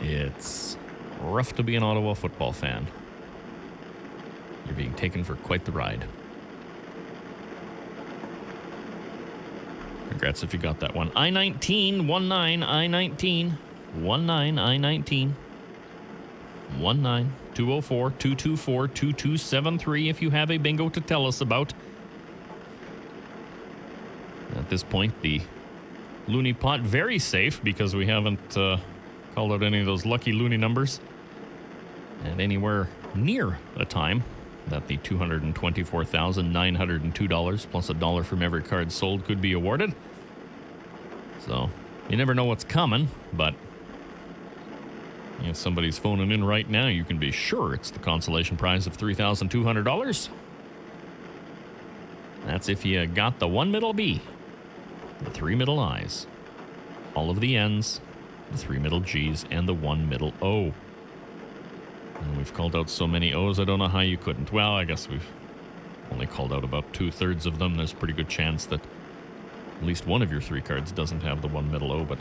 It's rough to be an Ottawa football fan. You're being taken for quite the ride. Congrats if you got that one. I-19, 19, I-19, 19, I-19, 19, 204, 224, 2273 if you have a bingo to tell us about. At this point, the Looney Pot very safe because we haven't called out any of those lucky Looney numbers at anywhere near a time that the $224,902 plus $1 from every card sold could be awarded. So you never know what's coming, but if somebody's phoning in right now, you can be sure it's the consolation prize of $3,200. That's if you got the one middle B, the three middle I's, all of the N's, the three middle G's, and the one middle O. And we've called out so many O's, I don't know how you couldn't. Well, I guess we've only called out about 2/3 of them. There's a pretty good chance that at least one of your three cards doesn't have the one middle O, but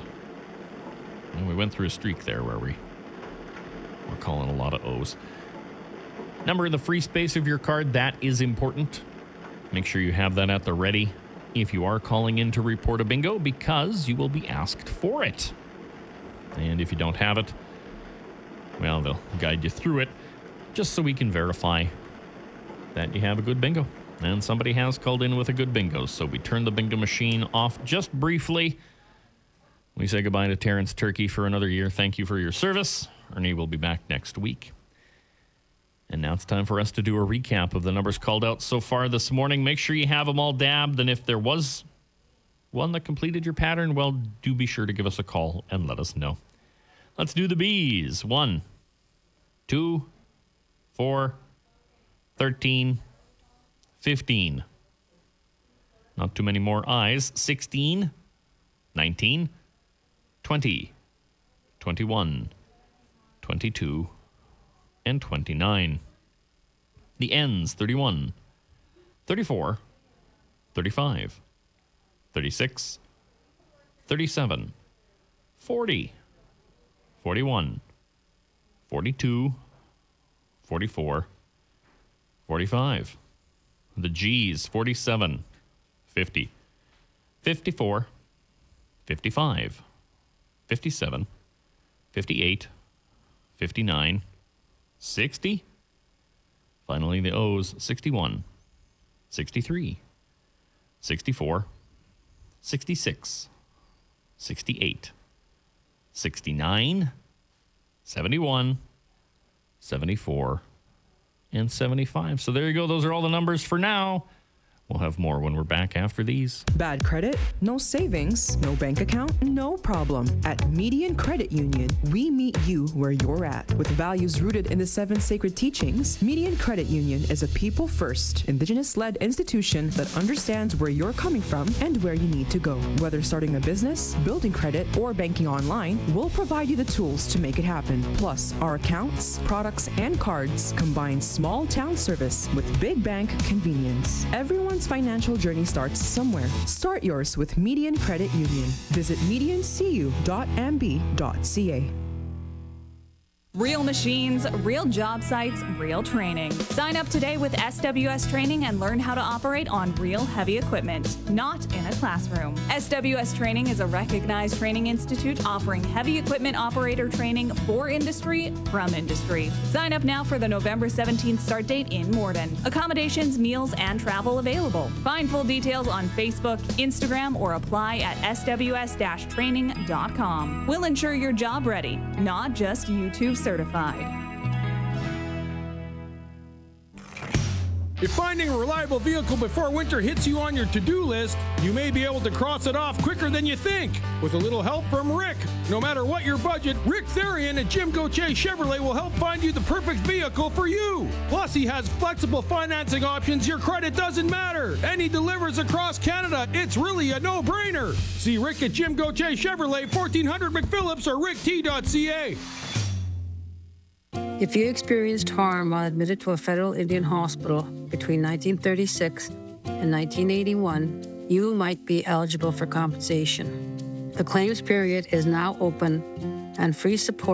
we went through a streak there where we're calling a lot of O's. Number in the free space of your card, that is important. Make sure you have that at the ready if you are calling in to report a bingo, because you will be asked for it. And if you don't have it, well, they'll guide you through it just so we can verify that you have a good bingo. And somebody has called in with a good bingo, so we turn the bingo machine off just briefly. We say goodbye to Terrence Turkey for another year. Thank you for your service. Ernie will be back next week. And now it's time for us to do a recap of the numbers called out so far this morning. Make sure you have them all dabbed, and if there was one that completed your pattern, well, do be sure to give us a call and let us know. Let's do the B's. 1, 2, 4, 13, 15. Not too many more I's. 16, 19, 20, 21, 22, and 29. The N's, 31, 34, 35, 36, 37, 40, 41, 42, 44, 45. The G's, 47, 50, 54, 55, 57, 58, 59, 60. Finally, the O's, 61, 63, 64, 66, 68, 69, 71, 74, and 75. So there you go. Those are all the numbers for now. We'll have more when we're back after these. Bad credit? No savings? No bank account? No problem. At Median Credit Union, we meet you where you're at. With values rooted in the 7 sacred teachings, Median Credit Union is a people-first, Indigenous-led institution that understands where you're coming from and where you need to go. Whether starting a business, building credit, or banking online, we'll provide you the tools to make it happen. Plus, our accounts, products, and cards combine small-town service with big bank convenience. Everyone's financial journey starts somewhere. Start yours with Median Credit Union. Visit mediancu.mb.ca. Real machines, real job sites, real training. Sign up today with SWS Training and learn how to operate on real heavy equipment, not in a classroom. SWS Training is a recognized training institute offering heavy equipment operator training for industry, from industry. Sign up now for the November 17th start date in Morden. Accommodations, meals, and travel available. Find full details on Facebook, Instagram, or apply at sws-training.com. We'll ensure you're job ready, not just YouTube certified. If finding a reliable vehicle before winter hits you on your to-do list, you may be able to cross it off quicker than you think. With a little help from Rick. No matter what your budget, Rick Therian at Jim Gauthier Chevrolet will help find you the perfect vehicle for you. Plus, he has flexible financing options. Your credit doesn't matter. And he delivers across Canada. It's really a no-brainer. See Rick at Jim Gauthier Chevrolet, 1400 McPhillips or rickt.ca. If you experienced harm while admitted to a federal Indian hospital between 1936 and 1981, you might be eligible for compensation. The claims period is now open, and free support